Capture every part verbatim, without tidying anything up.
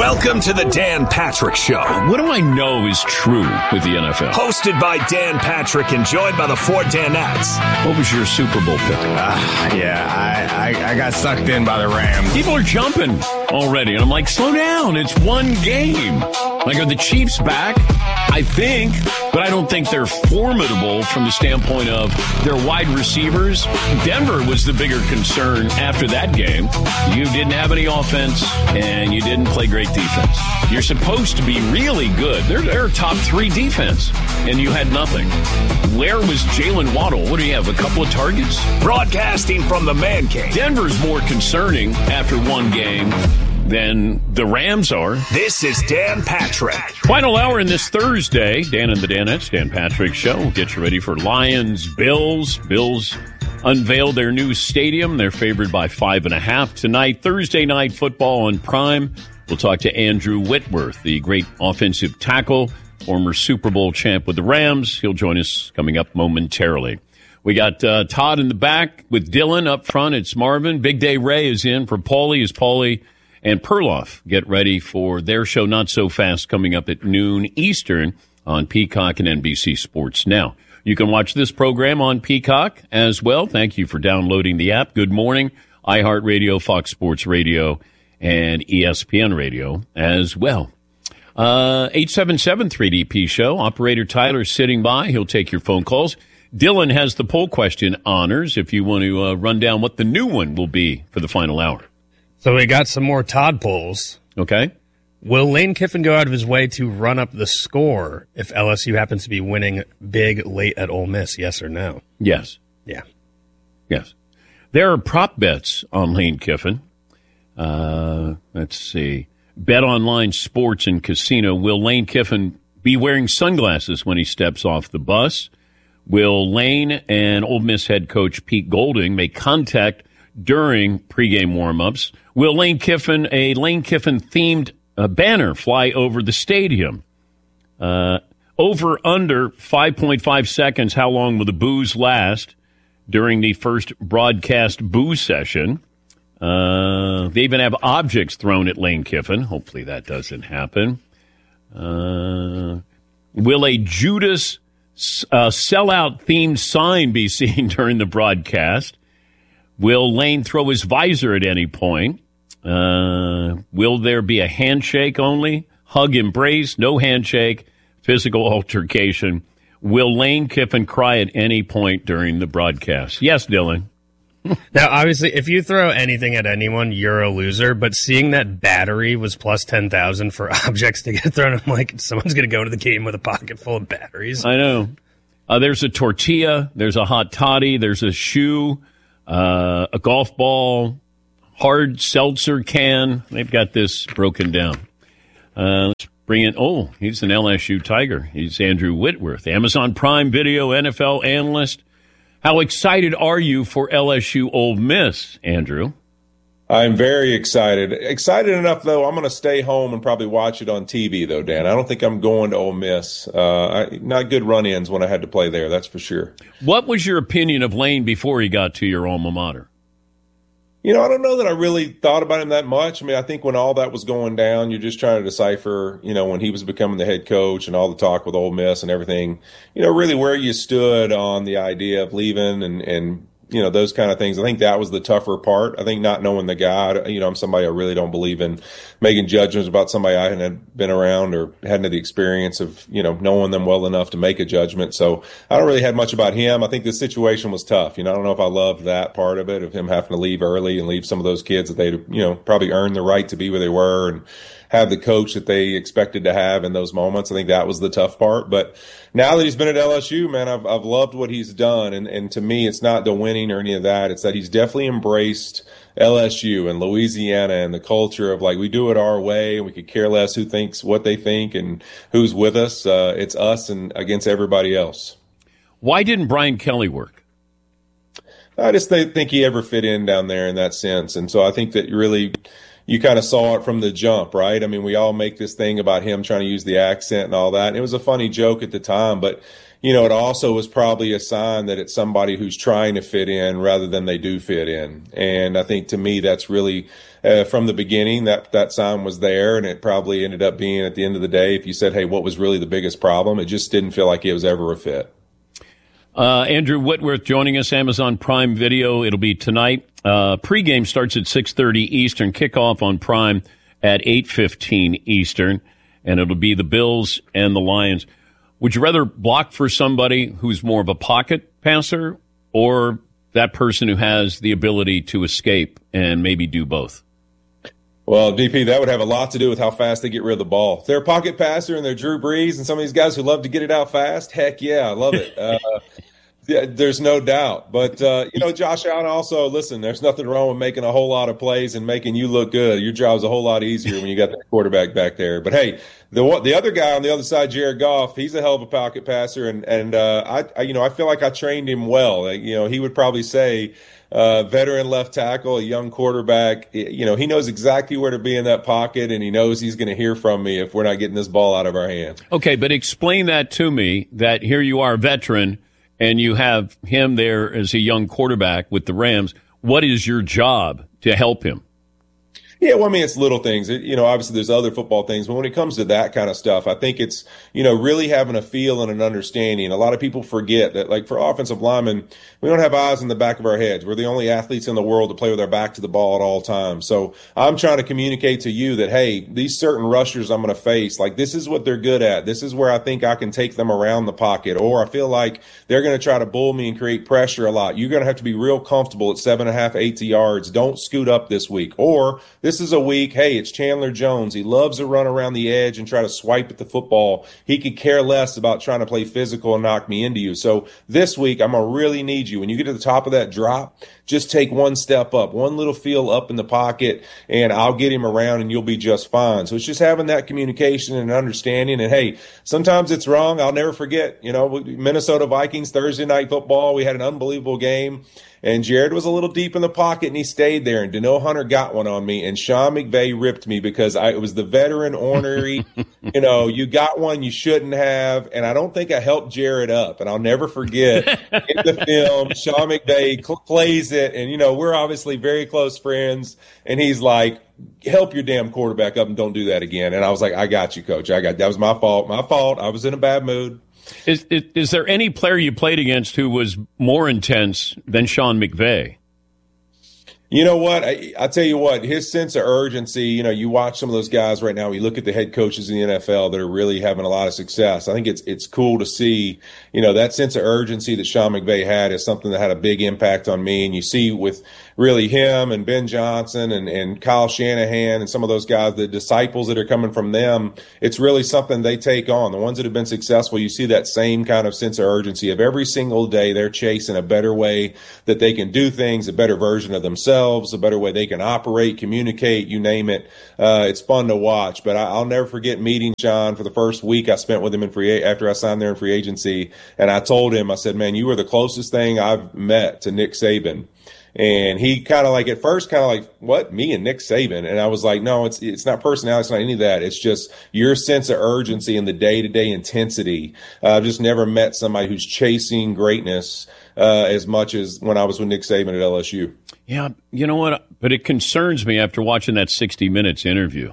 Welcome to the Dan Patrick Show. What do I know is true with the N F L? Hosted by Dan Patrick and joined by the four Danettes. What was your Super Bowl pick? Uh, yeah, I, I, I got sucked in by the Rams. People are jumping already, and I'm like, slow down. It's one game. Like, are the Chiefs back? I think, but I don't think they're formidable from the standpoint of their wide receivers. Denver was the bigger concern after that game. You didn't have any offense, and you didn't play great defense. You're supposed to be really good. They're, they're a top three defense, and you had nothing. Where was Jalen Waddle? What do you have, a couple of targets? Broadcasting from the Man Cave. Denver's more concerning after one game than the Rams are. This is Dan Patrick. Final hour in this Thursday. Dan and the Danettes, Dan Patrick Show. We'll get you ready for Lions, Bills. Bills unveiled their new stadium. They're favored by five and a half tonight. Thursday night football on Prime. We'll talk to Andrew Whitworth, the great offensive tackle, former Super Bowl champ with the Rams. He'll join us coming up momentarily. We got uh, Todd in the back with Dylan up front. It's Marvin. Big Day Ray is in for Paulie. Is Paulie and Perloff get ready for their show Not So Fast coming up at noon Eastern on Peacock and N B C Sports Now. You can watch this program on Peacock as well. Thank you for downloading the app. Good morning. iHeartRadio, Fox Sports Radio, and E S P N Radio as well. Uh, eight seven seven three D P Show. Operator Tyler sitting by. He'll take your phone calls. Dylan has the poll question honors if you want to uh, run down what the new one will be for the final hour. So we got some more Todd polls. Okay. Will Lane Kiffin go out of his way to run up the score if L S U happens to be winning big late at Ole Miss? Yes or no? Yes. Yeah. Yes. There are prop bets on Lane Kiffin. Uh, let's see. Bet Online Sports and Casino. Will Lane Kiffin be wearing sunglasses when he steps off the bus? Will Lane and Ole Miss head coach Pete Golding make contact during pregame warm-ups? Will Lane Kiffin, a Lane Kiffin-themed uh, banner fly over the stadium? Uh, over, under five point five seconds, how long will the boos last during the first broadcast boo session? Uh, they even have objects thrown at Lane Kiffin. Hopefully that doesn't happen. Uh, will a Judas uh, sellout-themed sign be seen during the broadcast? Will Lane throw his visor at any point? Uh, will there be a handshake only? Hug, embrace, no handshake, physical altercation? Will Lane Kiffin cry at any point during the broadcast? Yes, Dylan. Now, obviously, if you throw anything at anyone, you're a loser. But seeing that battery was plus ten thousand for objects to get thrown, I'm like, someone's going to go to the game with a pocket full of batteries. I know. Uh, there's a tortilla. There's a hot toddy. There's a shoe. Uh, a golf ball, hard seltzer can. They've got this broken down. Uh, let's bring in, oh, he's an L S U Tiger. He's Andrew Whitworth, Amazon Prime Video N F L analyst. How excited are you for L S U Ole Miss, Andrew? I'm very excited. Excited enough, though, I'm going to stay home and probably watch it on T V, though, Dan. I don't think I'm going to Ole Miss. Uh, I, not good run-ins when I had to play there, that's for sure. What was your opinion of Lane before he got to your alma mater? You know, I don't know that I really thought about him that much. I mean, I think when all that was going down, you're just trying to decipher, you know, when he was becoming the head coach and all the talk with Ole Miss and everything, you know, really where you stood on the idea of leaving and, and you know, those kind of things. I think that was the tougher part. I think not knowing the guy, you know, I'm somebody I really don't believe in making judgments about somebody I hadn't been around or hadn't had the experience of, you know, knowing them well enough to make a judgment. So I don't really have much about him. I think the situation was tough. You know, I don't know if I loved that part of it, of him having to leave early and leave some of those kids that they'd, you know, probably earned the right to be where they were and have the coach that they expected to have in those moments. I think that was the tough part. But now that he's been at L S U, man, I've I've loved what he's done. And, and to me, it's not the winning or any of that. It's that he's definitely embraced L S U and Louisiana and the culture of, like, we do it our way and we could care less who thinks what they think and who's with us. Uh, it's us and against everybody else. Why didn't Brian Kelly work? I just think he ever fit in down there in that sense. And so I think that really – you kind of saw it from the jump, right? I mean, we all make this thing about him trying to use the accent and all that. And it was a funny joke at the time, but you know, it also was probably a sign that it's somebody who's trying to fit in rather than they do fit in. And I think to me, that's really uh, from the beginning that that sign was there, and it probably ended up being at the end of the day, if you said, hey, what was really the biggest problem? It just didn't feel like it was ever a fit. Uh, Andrew Whitworth joining us, Amazon Prime Video. It'll be tonight. Uh, pregame starts at six thirty Eastern, kickoff on Prime at eight fifteen Eastern, and it'll be the Bills and the Lions. Would you rather block for somebody who's more of a pocket passer or that person who has the ability to escape and maybe do both? Well, D P, that would have a lot to do with how fast they get rid of the ball. If they're a pocket passer and they're Drew Brees and some of these guys who love to get it out fast, heck yeah, I love it. Uh, yeah, there's no doubt. But, uh, you know, Josh Allen also, listen, there's nothing wrong with making a whole lot of plays and making you look good. Your job's a whole lot easier when you got that quarterback back there. But, hey, the the other guy on the other side, Jared Goff, he's a hell of a pocket passer. And, and uh, I, I, you know, I feel like I trained him well. Like, you know, he would probably say, Uh, veteran left tackle, a young quarterback. You know, he knows exactly where to be in that pocket, and he knows he's going to hear from me if we're not getting this ball out of our hands. Okay, but explain that to me, that here you are, a veteran, and you have him there as a young quarterback with the Rams. What is your job to help him? Yeah, well, I mean, it's little things. It, you know, obviously there's other football things, but when it comes to that kind of stuff, I think it's, you know, really having a feel and an understanding. A lot of people forget that, like, for offensive linemen, we don't have eyes in the back of our heads. We're the only athletes in the world to play with our back to the ball at all times. So I'm trying to communicate to you that, hey, these certain rushers I'm going to face, like, this is what they're good at. This is where I think I can take them around the pocket. Or I feel like they're going to try to bull me and create pressure a lot. You're going to have to be real comfortable at seven and a half, eight yards. Don't scoot up this week. Or this is a week, hey, it's Chandler Jones. He loves to run around the edge and try to swipe at the football. He could care less about trying to play physical and knock me into you. So this week, I'm going to really need you. When you get to the top of that drop, just take one step up, one little feel up in the pocket, and I'll get him around and you'll be just fine. So it's just having that communication and understanding. And, hey, sometimes it's wrong. I'll never forget, you know, Minnesota Vikings, Thursday night football. We had an unbelievable game. And Jared was a little deep in the pocket, and he stayed there. And Danielle Hunter got one on me, and Sean McVay ripped me because I, it was the veteran ornery. You know, you got one you shouldn't have, and I don't think I helped Jared up. And I'll never forget in the film, Sean McVay cl- plays it, and, you know, we're obviously very close friends. And he's like, help your damn quarterback up and don't do that again. And I was like, I got you, coach. I got that was my fault. My fault. I was in a bad mood. Is, is is there any player you played against who was more intense than Sean McVay? You know what? I, I tell you what, his sense of urgency, you know, you watch some of those guys right now, you look at the head coaches in the N F L that are really having a lot of success. I think it's it's cool to see, you know, that sense of urgency that Sean McVay had is something that had a big impact on me. And you see with really him and Ben Johnson and, and Kyle Shanahan and some of those guys, the disciples that are coming from them, it's really something they take on. The ones that have been successful, you see that same kind of sense of urgency of every single day they're chasing a better way that they can do things, a better version of themselves, a better way they can operate, communicate, you name it. Uh, it's fun to watch. But I, I'll never forget meeting Sean for the first week I spent with him in free after I signed there in free agency. And I told him, I said, man, you were the closest thing I've met to Nick Saban. And he kind of like at first kind of like, what, me and Nick Saban? And I was like, no, it's it's not personality. It's not any of that. It's just your sense of urgency and the day-to-day intensity. Uh, I've just never met somebody who's chasing greatness uh, as much as when I was with Nick Saban at L S U. Yeah, you know what? But it concerns me after watching that sixty minutes interview.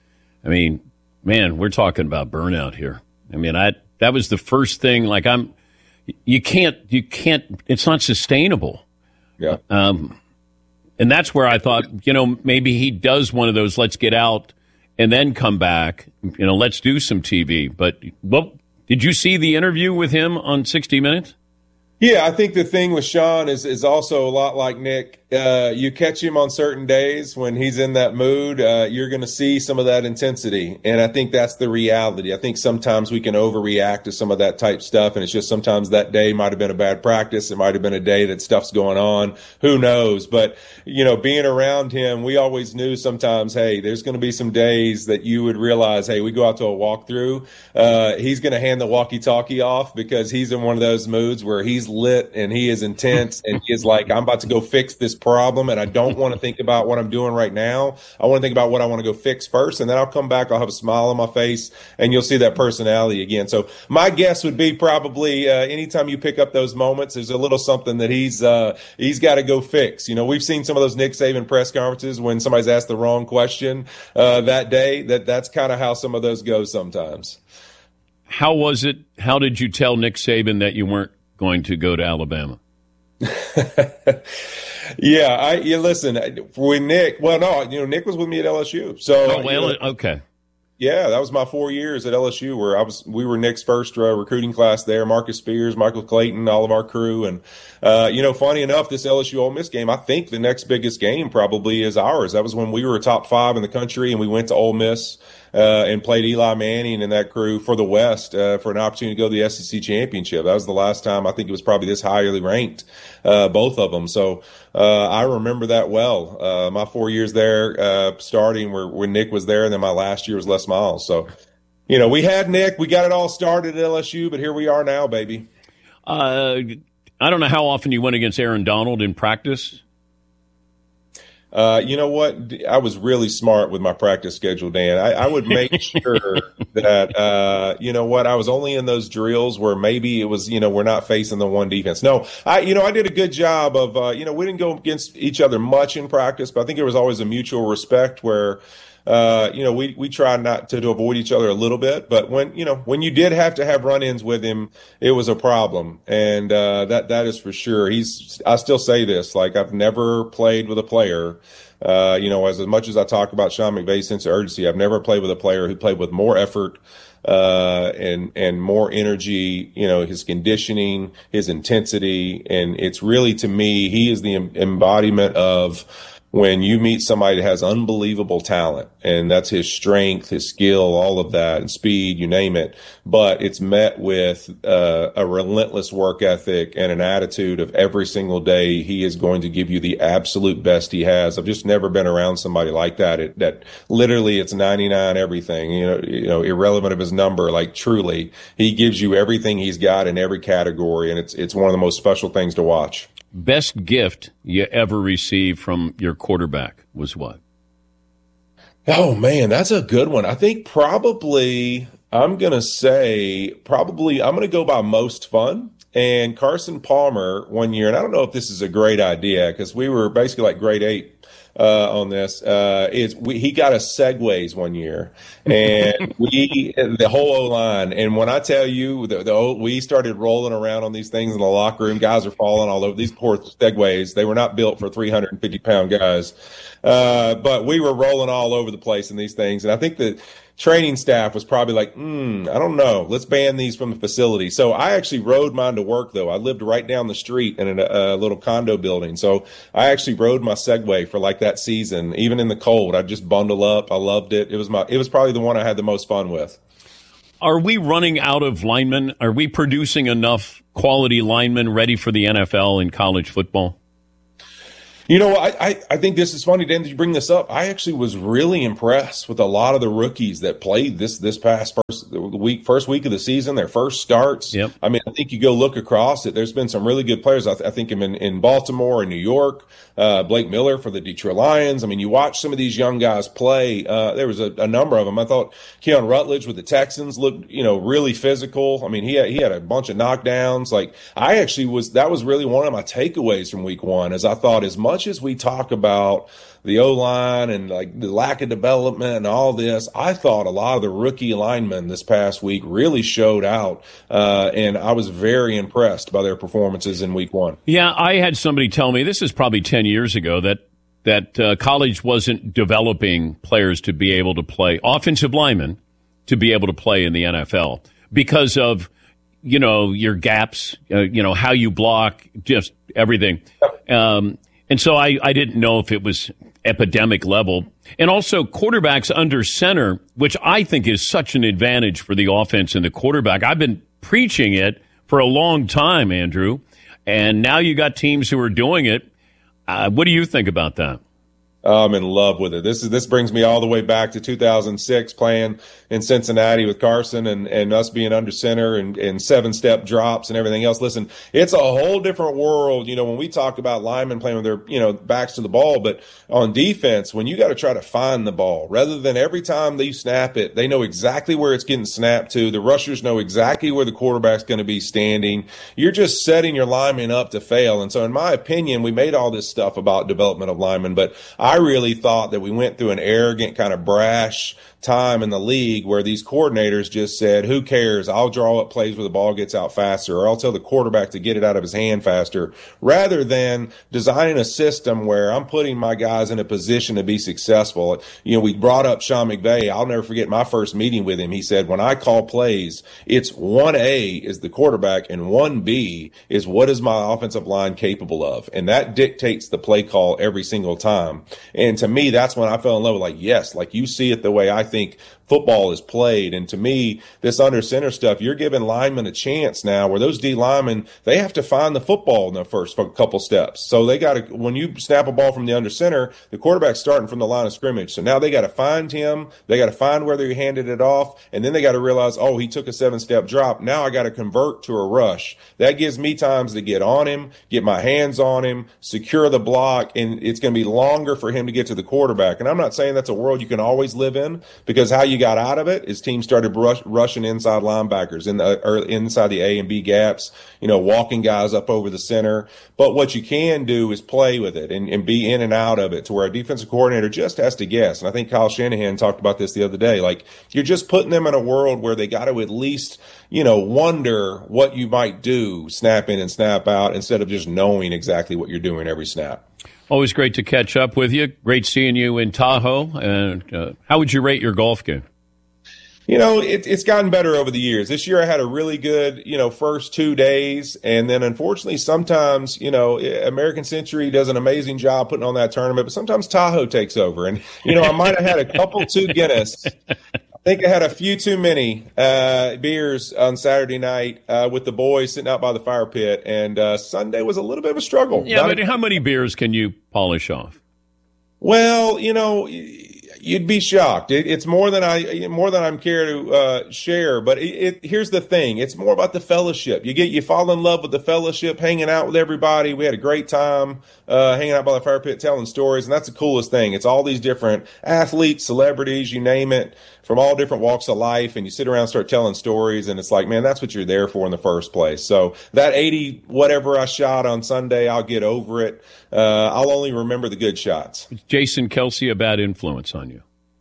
I mean, man, we're talking about burnout here. I mean, I that was the first thing. Like, I'm, you can't, you can't. It's not sustainable. Yeah. Um, and that's where I thought, you know, maybe he does one of those, let's get out and then come back, you know, let's do some T V. But, well, did you see the interview with him on sixty minutes? Yeah, I think the thing with Sean is is also a lot like Nick. Uh, you catch him on certain days when he's in that mood, uh, you're going to see some of that intensity. And I think that's the reality. I think sometimes we can overreact to some of that type stuff. And it's just sometimes that day might have been a bad practice. It might have been a day that stuff's going on. Who knows? But, you know, being around him, we always knew sometimes, hey, there's going to be some days that you would realize, hey, we go out to a walkthrough. Uh, he's going to hand the walkie-talkie off because he's in one of those moods where he's lit and he is intense and he is like, I'm about to go fix this problem, and I don't want to think about what I'm doing right now. I want to think about what I want to go fix first, and then I'll come back. I'll have a smile on my face, and you'll see that personality again. So my guess would be probably uh, anytime you pick up those moments, there's a little something that he's uh, he's got to go fix. You know, we've seen some of those Nick Saban press conferences when somebody's asked the wrong question uh, that day. That that's kind of how some of those go sometimes. How was it? How did you tell Nick Saban that you weren't going to go to Alabama? yeah, I you listen with Nick. Well, no, you know, Nick was with me at L S U. So, oh, well, you know, okay. Yeah, that was my four years at L S U where I was. We were Nick's first uh, recruiting class there. Marcus Spears, Michael Clayton, all of our crew, and uh, you know, funny enough, this L S U Ole Miss game, I think the next biggest game probably is ours. That was when we were top five in the country, and we went to Ole Miss uh, and played Eli Manning and that crew for the West uh, for an opportunity to go to the S E C championship. That was the last time I think it was probably this highly ranked, uh, both of them. So uh, I remember that well. Uh, my four years there, uh, starting where when Nick was there, and then my last year was Les Miles. So, you know, we had Nick, we got it all started at L S U, but here we are now, baby. Uh, I don't know how often you went against Aaron Donald in practice. Uh, you know what? I was really smart with my practice schedule, Dan. I, I would make sure that, uh, you know what? I was only in those drills where maybe it was, you know, we're not facing the one defense. No, I, you know, I did a good job of, uh, you know, we didn't go against each other much in practice, but I think there was always a mutual respect where, Uh, you know, we, we tried not to, to avoid each other a little bit, but when, you know, when you did have to have run-ins with him, it was a problem. And, uh, that, that is for sure. He's, I still say this, like I've never played with a player, uh, you know, as, as much as I talk about Sean McVay's sense of urgency, I've never played with a player who played with more effort, uh, and, and more energy, you know, his conditioning, his intensity. And it's really, to me, he is the embodiment of, when you meet somebody that has unbelievable talent, and that's his strength, his skill, all of that, and speed, you name it, but it's met with uh, a relentless work ethic and an attitude of every single day he is going to give you the absolute best he has. I've just never been around somebody like that. It, that literally it's ninety-nine everything, you know, you know, irrelevant of his number. Like truly, he gives you everything he's got in every category, and it's it's one of the most special things to watch. Best gift you ever received from your quarterback was what? Oh, man, that's a good one. I think probably I'm going to say probably I'm going to go by most fun. And Carson Palmer one year, and I don't know if this is a great idea because we were basically like grade eight uh, on this. Uh, is we, he got us Segways one year, and we the whole O line. And when I tell you, the, the we started rolling around on these things in the locker room. Guys are falling all over these poor Segways. They were not built for three hundred fifty pound guys, uh, but we were rolling all over the place in these things. And I think that training staff was probably like, hmm, I don't know, let's ban these from the facility. So I actually rode mine to work, though. I lived right down the street in a, a little condo building. So I actually rode my Segway for like that season, even in the cold. I'd just bundle up. I loved it. It was my, it was probably the one I had the most fun with. Are we running out of linemen? Are we producing enough quality linemen ready for the N F L and college football? You know, I, I, I think this is funny, Dan, that you bring this up. I actually was really impressed with a lot of the rookies that played this this past first week, first week of the season, their first starts. Yep. I mean, I think you go look across it. There's been some really good players. I, th- I think in, in Baltimore and New York, uh, Blake Miller for the Detroit Lions. I mean, you watch some of these young guys play. Uh, there was a, a number of them. I thought Keon Rutledge with the Texans looked, you know, really physical. I mean, he had, he had a bunch of knockdowns. Like, I actually was, that was really one of my takeaways from week one, is I thought as much as we talk about the O-line and like the lack of development and all this, I thought a lot of the rookie linemen this past week really showed out, uh, and I was very impressed by their performances in week one. Yeah, I had somebody tell me, this is probably ten years ago, that that uh, college wasn't developing players to be able to play, offensive linemen, to be able to play in the N F L because of, you know, your gaps, uh, you know, how you block, just everything. Um And so I, I didn't know if it was epidemic level. And also quarterbacks under center, which I think is such an advantage for the offense and the quarterback. I've been preaching it for a long time, Andrew. And now you got teams who are doing it. Uh, what do you think about that? I'm in love with it. This is this brings me all the way back to two thousand six playing in Cincinnati with Carson and, and us being under center and, and seven-step drops and everything else. Listen, it's a whole different world, you know, when we talk about linemen playing with their, you know, backs to the ball. But on defense, when you got to try to find the ball, rather than every time they snap it, they know exactly where it's getting snapped to. The rushers know exactly where the quarterback's going to be standing. You're just setting your linemen up to fail. And so in my opinion, we made all this stuff about development of linemen, but I really thought that we went through an arrogant, kind of brash time in the league where these coordinators just said, who cares? I'll draw up plays where the ball gets out faster, or I'll tell the quarterback to get it out of his hand faster, rather than designing a system where I'm putting my guys in a position to be successful. You know, we brought up Sean McVay. I'll never forget my first meeting with him. He said, when I call plays, it's one A is the quarterback and one B is what is my offensive line capable of. And that dictates the play call every single time. And to me, that's when I fell in love with, like, yes, like you see it the way I think think football is played. And to me, this under center stuff, you're giving linemen a chance now where those D linemen, they have to find the football in the first couple steps. So they got to, when you snap a ball from the under center, the quarterback's starting from the line of scrimmage. So now they got to find him. They got to find whether he handed it off. And then they got to realize, oh, he took a seven step drop. Now I got to convert to a rush. That gives me times to get on him, get my hands on him, secure the block. And it's going to be longer for him to get to the quarterback. And I'm not saying that's a world you can always live in, because how you got out of it is teams started rush, rushing inside linebackers in the or inside the A and B gaps, you know, walking guys up over the center. But what you can do is play with it and, and be in and out of it to where a defensive coordinator just has to guess. And I think Kyle Shanahan talked about this the other day. Like, you're just putting them in a world where they got to at least, you know, wonder what you might do snap in and snap out instead of just knowing exactly what you're doing every snap. Always great to catch up with you. Great seeing you in Tahoe. And uh, how would you rate your golf game? You know, it, it's gotten better over the years. This year I had a really good, you know, first two days. And then unfortunately, sometimes, you know, American Century does an amazing job putting on that tournament, but sometimes Tahoe takes over. And, you know, I might have had a couple too Guinness. I think I had a few too many uh, beers on Saturday night uh, with the boys sitting out by the fire pit. And uh, Sunday was a little bit of a struggle. Yeah, Not but a- how many beers can you polish off? Well, you know, you'd be shocked. It, it's more than I, more than I'm care to uh, share. But it, it, here's the thing: it's more about the fellowship. You get, you fall in love with the fellowship, hanging out with everybody. We had a great time uh, hanging out by the fire pit, telling stories, and that's the coolest thing. It's all these different athletes, celebrities, you name it, from all different walks of life, and you sit around and start telling stories, and it's like, man, that's what you're there for in the first place. So that eighty whatever I shot on Sunday, I'll get over it. Uh, I'll only remember the good shots. Jason Kelce a bad influence on you?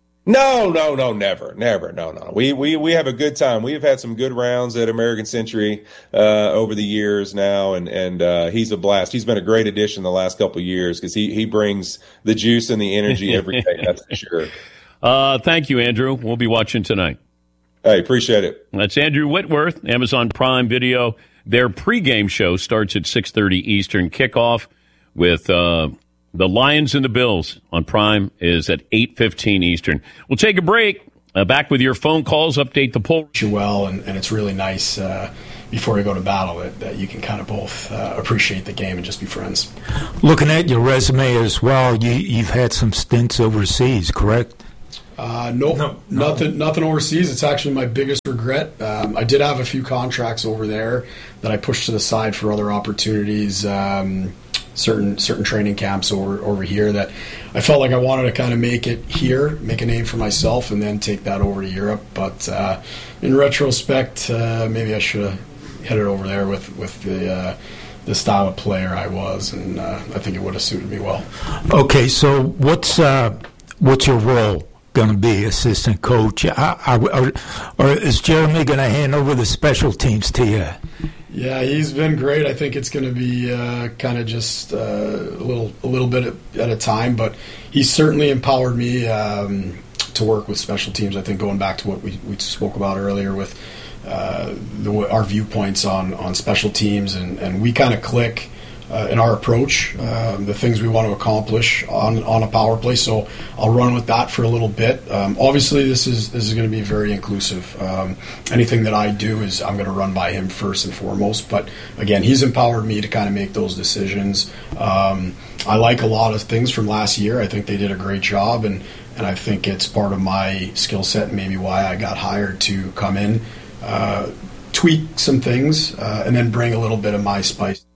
No, no, no, never, never, no, no. We we we have a good time. We have had some good rounds at American Century uh, over the years now, and and uh, he's a blast. He's been a great addition the last couple of years because he he brings the juice and the energy every day. That's for sure. Uh, thank you, Andrew. We'll be watching tonight. Hey, appreciate it. That's Andrew Whitworth, Amazon Prime Video. Their pregame show starts at six thirty Eastern. Kickoff with uh, the Lions and the Bills on Prime is at eight fifteen Eastern. We'll take a break. Uh, back with your phone calls, update the poll. Well, and, and it's really nice uh, before you go to battle that, that you can kind of both uh, appreciate the game and just be friends. Looking at your resume as well, you, you've had some stints overseas, correct? Uh, nope, no, no, nothing, nothing overseas. It's actually my biggest regret. Um, I did have a few contracts over there that I pushed to the side for other opportunities. Um, certain certain training camps over over here that I felt like I wanted to kind of make it here, make a name for myself, and then take that over to Europe. But uh, in retrospect, uh, maybe I should have headed over there with with the uh, the style of player I was, and uh, I think it would have suited me well. Okay, so what's uh, what's your role going to be? Assistant coach, I, I, or, or is Jeremy going to hand over the special teams to you? Yeah, he's been great. I think it's going to be uh, kind of just uh, a little a little bit at a time, but he's certainly empowered me um, to work with special teams. I think going back to what we, we spoke about earlier with uh, the, our viewpoints on, on special teams, and, and we kind of click uh, in our approach, um, the things we want to accomplish on on a power play. So I'll run with that for a little bit. Um, obviously, this is this is going to be very inclusive. Um, anything that I do is I'm going to run by him first and foremost. But again, he's empowered me to kind of make those decisions. Um, I like a lot of things from last year. I think they did a great job, and, and I think it's part of my skill set and maybe why I got hired to come in, uh, tweak some things, uh, and then bring a little bit of my spice.